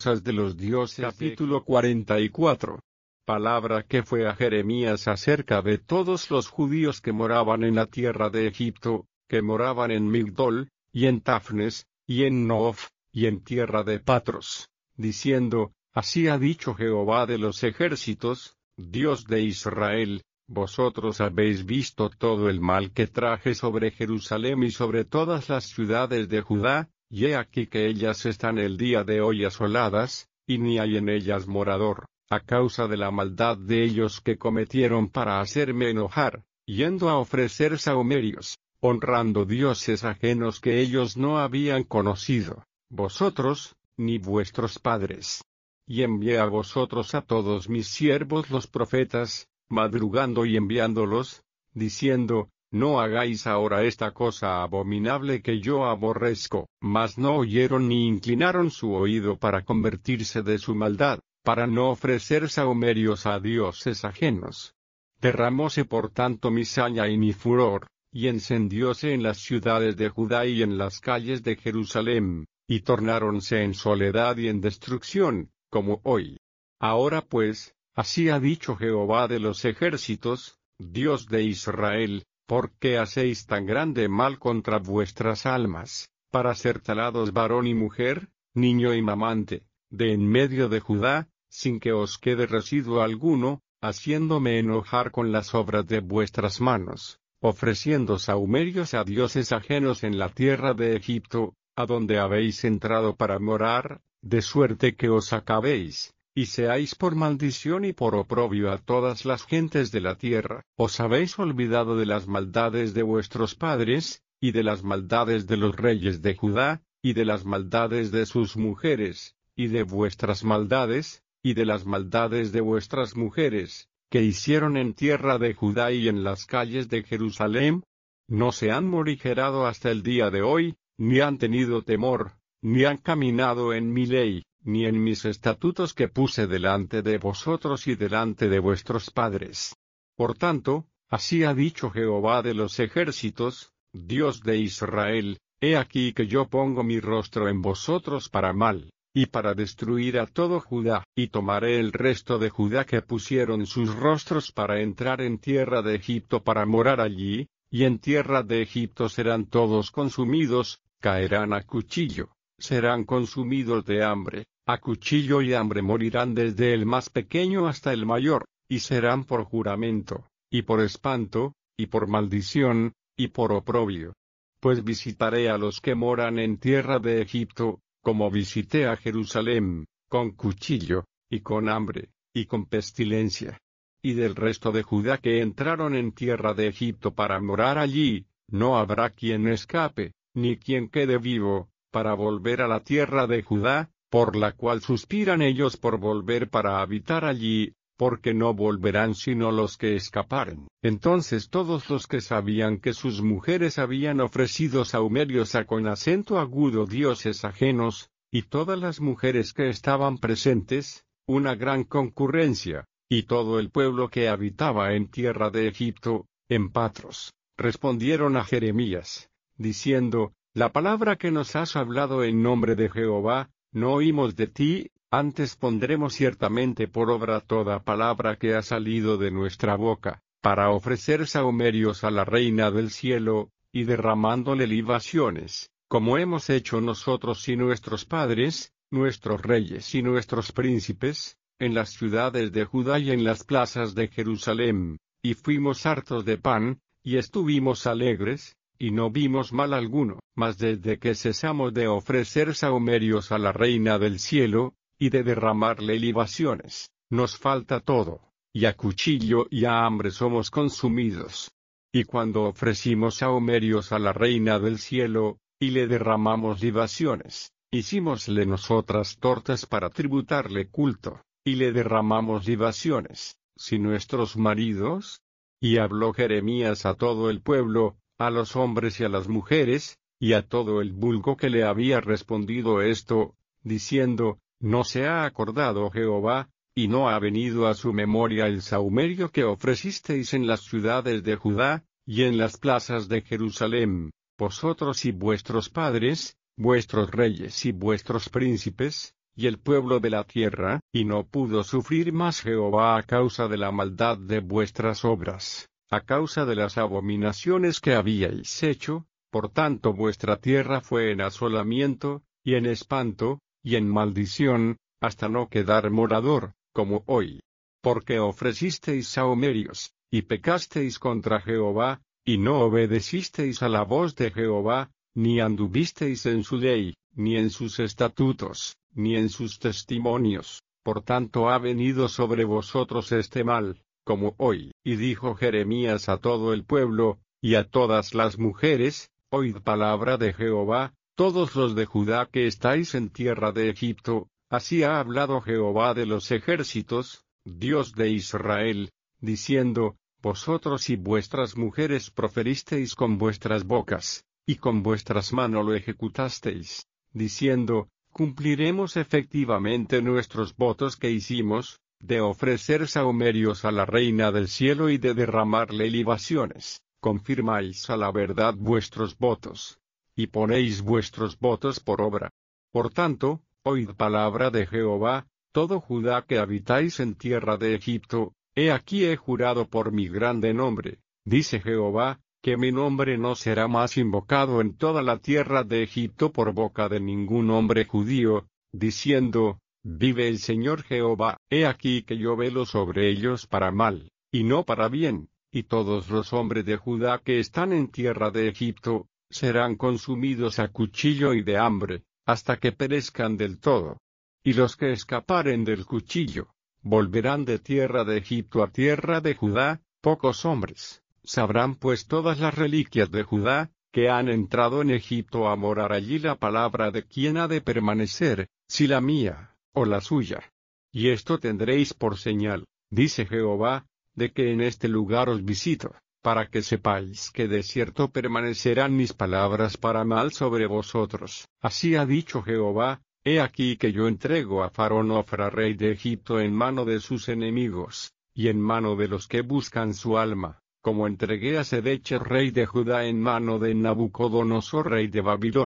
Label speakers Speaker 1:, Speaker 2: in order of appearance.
Speaker 1: cosas de los dioses. Capítulo 44. Palabra que fue a Jeremías acerca de todos los judíos que moraban en la tierra de Egipto, que moraban en Migdol, y en Tafnes, y en Nof, y en tierra de Patros, diciendo: Así ha dicho Jehová de los ejércitos, Dios de Israel: Vosotros habéis visto todo el mal que traje sobre Jerusalén y sobre todas las ciudades de Judá, y he aquí que ellas están el día de hoy asoladas, y ni hay en ellas morador, a causa de la maldad de ellos que cometieron para hacerme enojar, yendo a ofrecer sahumerios, honrando dioses ajenos que ellos no habían conocido, vosotros, ni vuestros padres. Y envié a vosotros a todos mis siervos los profetas, madrugando y enviándolos, diciendo: No hagáis ahora esta cosa abominable que yo aborrezco. Mas no oyeron ni inclinaron su oído para convertirse de su maldad, para no ofrecer sahumerios a dioses ajenos. Derramóse por tanto mi saña y mi furor, y encendióse en las ciudades de Judá y en las calles de Jerusalén, y tornáronse en soledad y en destrucción, como hoy. Ahora pues, así ha dicho Jehová de los ejércitos, Dios de Israel: ¿Por qué hacéis tan grande mal contra vuestras almas, para ser talados varón y mujer, niño y mamante, de en medio de Judá, sin que os quede residuo alguno, haciéndome enojar con las obras de vuestras manos, ofreciendo sahumerios a dioses ajenos en la tierra de Egipto, a donde habéis entrado para morar, de suerte que os acabéis, y seáis por maldición y por oprobio a todas las gentes de la tierra? Os habéis olvidado de las maldades de vuestros padres, y de las maldades de los reyes de Judá, y de las maldades de sus mujeres, y de vuestras maldades, y de las maldades de vuestras mujeres, que hicieron en tierra de Judá y en las calles de Jerusalén. No se han morigerado hasta el día de hoy, ni han tenido temor, ni han caminado en mi ley, ni en mis estatutos que puse delante de vosotros y delante de vuestros padres. Por tanto, así ha dicho Jehová de los ejércitos, Dios de Israel: He aquí que yo pongo mi rostro en vosotros para mal, y para destruir a todo Judá, y tomaré el resto de Judá que pusieron sus rostros para entrar en tierra de Egipto para morar allí, y en tierra de Egipto serán todos consumidos, caerán a cuchillo, serán consumidos de hambre, a cuchillo y hambre morirán desde el más pequeño hasta el mayor, y serán por juramento, y por espanto, y por maldición, y por oprobio. Pues visitaré a los que moran en tierra de Egipto, como visité a Jerusalén, con cuchillo, y con hambre, y con pestilencia. Y del resto de Judá que entraron en tierra de Egipto para morar allí, no habrá quien escape, ni quien quede vivo, para volver a la tierra de Judá, por la cual suspiran ellos por volver para habitar allí, porque no volverán sino los que escaparen. Entonces todos los que sabían que sus mujeres habían ofrecido sahumerios a con acento agudo dioses ajenos, y todas las mujeres que estaban presentes, una gran concurrencia, y todo el pueblo que habitaba en tierra de Egipto, en Patros, respondieron a Jeremías, diciendo: La palabra que nos has hablado en nombre de Jehová, no oímos de ti, antes pondremos ciertamente por obra toda palabra que ha salido de nuestra boca, para ofrecer sahumerios a la Reina del cielo, y derramándole libaciones, como hemos hecho nosotros y nuestros padres, nuestros reyes y nuestros príncipes, en las ciudades de Judá y en las plazas de Jerusalén, y fuimos hartos de pan, y estuvimos alegres, y no vimos mal alguno. Mas desde que cesamos de ofrecer sahumerios a la Reina del cielo, y de derramarle libaciones, nos falta todo, y a cuchillo y a hambre somos consumidos. Y cuando ofrecimos sahumerios a la Reina del cielo, y le derramamos libaciones, hicímosle nosotras tortas para tributarle culto, y le derramamos libaciones, si nuestros maridos. Y habló Jeremías a todo el pueblo, a los hombres y a las mujeres, y a todo el vulgo que le había respondido esto, diciendo: No se ha acordado Jehová, y no ha venido a su memoria el sahumerio que ofrecisteis en las ciudades de Judá, y en las plazas de Jerusalén, vosotros y vuestros padres, vuestros reyes y vuestros príncipes, y el pueblo de la tierra, y no pudo sufrir más Jehová a causa de la maldad de vuestras obras, a causa de las abominaciones que habíais hecho, por tanto vuestra tierra fue en asolamiento, y en espanto, y en maldición, hasta no quedar morador, como hoy. Porque ofrecisteis sahumerios, y pecasteis contra Jehová, y no obedecisteis a la voz de Jehová, ni anduvisteis en su ley, ni en sus estatutos, ni en sus testimonios, por tanto ha venido sobre vosotros este mal, como hoy. Y dijo Jeremías a todo el pueblo, y a todas las mujeres, oíd palabra de Jehová, todos los de Judá que estáis en tierra de Egipto, así ha hablado Jehová de los ejércitos, Dios de Israel, diciendo, vosotros y vuestras mujeres proferisteis con vuestras bocas, y con vuestras manos lo ejecutasteis, diciendo, cumpliremos efectivamente nuestros votos que hicimos, de ofrecer sahumerios a la reina del cielo y de derramarle libaciones, confirmáis a la verdad vuestros votos, y ponéis vuestros votos por obra. Por tanto, oíd palabra de Jehová, todo Judá que habitáis en tierra de Egipto, he aquí he jurado por mi grande nombre, dice Jehová, que mi nombre no será más invocado en toda la tierra de Egipto por boca de ningún hombre judío, diciendo, vive el Señor Jehová, he aquí que yo velo sobre ellos para mal, y no para bien, y todos los hombres de Judá que están en tierra de Egipto, serán consumidos a cuchillo y de hambre, hasta que perezcan del todo. Y los que escaparen del cuchillo, volverán de tierra de Egipto a tierra de Judá, pocos hombres. Sabrán pues todas las reliquias de Judá, que han entrado en Egipto a morar allí la palabra de quién ha de permanecer, si la mía, o la suya. Y esto tendréis por señal, dice Jehová, de que en este lugar os visito, para que sepáis que de cierto permanecerán mis palabras para mal sobre vosotros. Así ha dicho Jehová, he aquí que yo entrego a Faraón Ofra rey de Egipto en mano de sus enemigos, y en mano de los que buscan su alma, como entregué a Sedeche rey de Judá en mano de Nabucodonosor rey de Babilonia.